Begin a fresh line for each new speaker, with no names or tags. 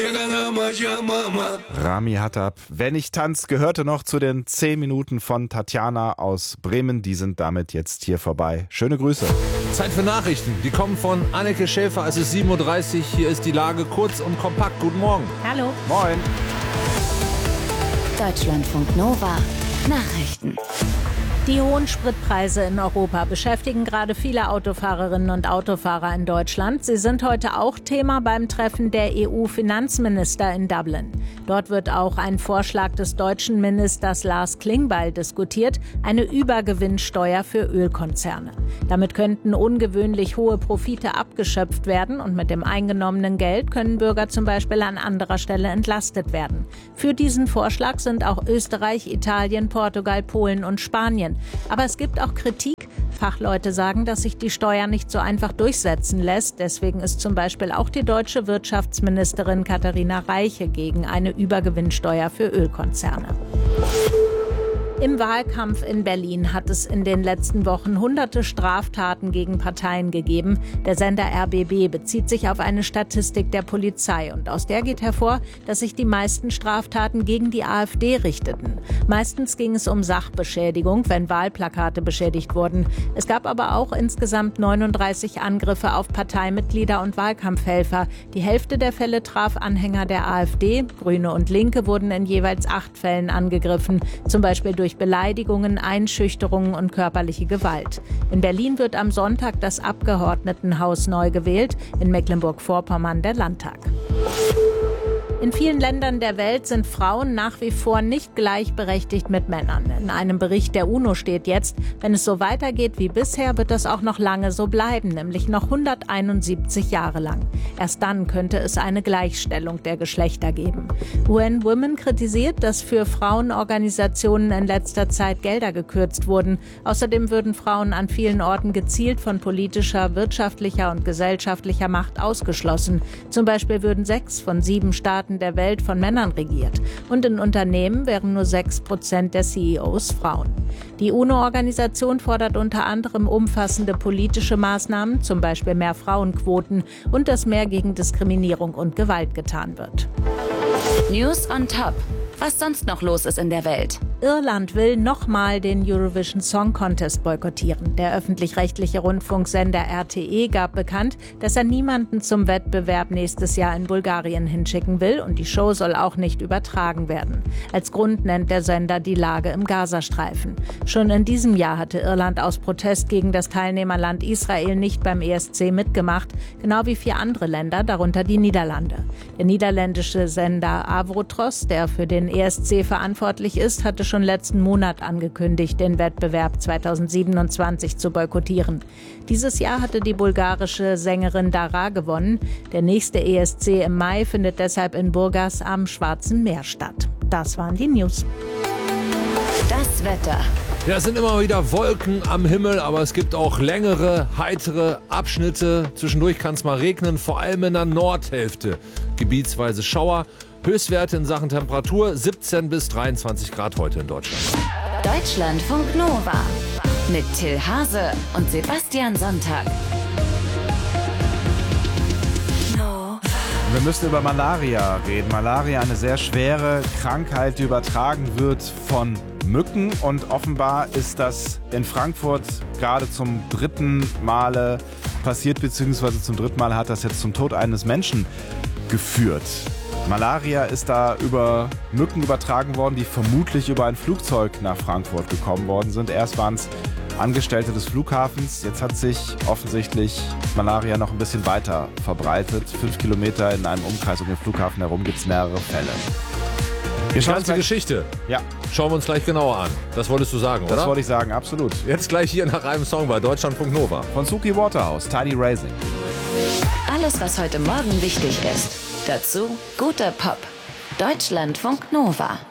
Rami Hattab, Wenn ich tanz, gehörte noch zu den 10 Minuten von Tatjana aus Bremen. Die sind damit jetzt hier vorbei. Schöne Grüße.
Zeit für Nachrichten. Die kommen von Anneke Schäfer. Es ist 7:30 Uhr. Hier ist die Lage kurz und kompakt. Guten Morgen.
Hallo.
Moin.
Deutschlandfunk Nova. Nachrichten.
Die hohen Spritpreise in Europa beschäftigen gerade viele Autofahrerinnen und Autofahrer in Deutschland. Sie sind heute auch Thema beim Treffen der EU-Finanzminister in Dublin. Dort wird auch ein Vorschlag des deutschen Ministers Lars Klingbeil diskutiert, eine Übergewinnsteuer für Ölkonzerne. Damit könnten ungewöhnlich hohe Profite abgeschöpft werden und mit dem eingenommenen Geld können Bürger zum Beispiel an anderer Stelle entlastet werden. Für diesen Vorschlag sind auch Österreich, Italien, Portugal, Polen und Spanien. Aber es gibt auch Kritik. Fachleute sagen, dass sich die Steuer nicht so einfach durchsetzen lässt. Deswegen ist zum Beispiel auch die deutsche Wirtschaftsministerin Katharina Reiche gegen eine Übergewinnsteuer für Ölkonzerne. Im Wahlkampf in Berlin hat es in den letzten Wochen hunderte Straftaten gegen Parteien gegeben. Der Sender RBB bezieht sich auf eine Statistik der Polizei. Und aus der geht hervor, dass sich die meisten Straftaten gegen die AfD richteten. Meistens ging es um Sachbeschädigung, wenn Wahlplakate beschädigt wurden. Es gab aber auch insgesamt 39 Angriffe auf Parteimitglieder und Wahlkampfhelfer. Die Hälfte der Fälle traf Anhänger der AfD. Grüne und Linke wurden in jeweils 8 Fällen angegriffen. Zum Beispiel durch Beleidigungen, Einschüchterungen und körperliche Gewalt. In Berlin wird am Sonntag das Abgeordnetenhaus neu gewählt, in Mecklenburg-Vorpommern der Landtag. In vielen Ländern der Welt sind Frauen nach wie vor nicht gleichberechtigt mit Männern. In einem Bericht der UNO steht jetzt, wenn es so weitergeht wie bisher, wird das auch noch lange so bleiben, nämlich noch 171 Jahre lang. Erst dann könnte es eine Gleichstellung der Geschlechter geben. UN Women kritisiert, dass für Frauenorganisationen in letzter Zeit Gelder gekürzt wurden. Außerdem würden Frauen an vielen Orten gezielt von politischer, wirtschaftlicher und gesellschaftlicher Macht ausgeschlossen. Zum Beispiel würden 6 von 7 Staaten der Welt von Männern regiert. Und in Unternehmen wären nur 6% der CEOs Frauen. Die UNO-Organisation fordert unter anderem umfassende politische Maßnahmen, zum Beispiel mehr Frauenquoten und dass mehr gegen Diskriminierung und Gewalt getan wird.
News on Top. Was sonst noch los ist in der Welt.
Irland will nochmal den Eurovision Song Contest boykottieren. Der öffentlich-rechtliche Rundfunksender RTE gab bekannt, dass er niemanden zum Wettbewerb nächstes Jahr in Bulgarien hinschicken will und die Show soll auch nicht übertragen werden. Als Grund nennt der Sender die Lage im Gazastreifen. Schon in diesem Jahr hatte Irland aus Protest gegen das Teilnehmerland Israel nicht beim ESC mitgemacht, genau wie 4 andere Länder, darunter die Niederlande. Der niederländische Sender Avrotros, der für den ESC verantwortlich ist, hatte schon letzten Monat angekündigt, den Wettbewerb 2027 zu boykottieren. Dieses Jahr hatte die bulgarische Sängerin Dara gewonnen. Der nächste ESC im Mai findet deshalb in Burgas am Schwarzen Meer statt. Das waren die News.
Das Wetter.
Ja, es sind immer wieder Wolken am Himmel, aber es gibt auch längere, heitere Abschnitte. Zwischendurch kann es mal regnen, vor allem in der Nordhälfte. Gebietsweise Schauer. Höchstwerte in Sachen Temperatur 17 bis 23 Grad heute in Deutschland.
Deutschlandfunk Nova mit Till Hase und Sebastian Sonntag.
Wir müssen über Malaria reden. Malaria, eine sehr schwere Krankheit, die übertragen wird von Mücken. Und offenbar ist das in Frankfurt gerade zum 3. Male passiert, beziehungsweise zum 3. Mal hat das jetzt zum Tod eines Menschen geführt. Malaria ist da über Mücken übertragen worden, die vermutlich über ein Flugzeug nach Frankfurt gekommen worden sind. Erst waren es Angestellte des Flughafens, jetzt hat sich offensichtlich Malaria noch ein bisschen weiter verbreitet. 5 Kilometer in einem Umkreis um den Flughafen herum gibt es mehrere Fälle.
Die ganze Geschichte.
Ja.
Schauen wir uns gleich genauer an. Das wolltest du sagen, oder?
Das wollte ich sagen, absolut.
Jetzt gleich hier nach einem Song bei Deutschlandfunk Nova.
Von Suki Waterhouse, Tidy Raising.
Alles, was heute Morgen wichtig ist. Dazu guter Pop. Deutschlandfunk Nova.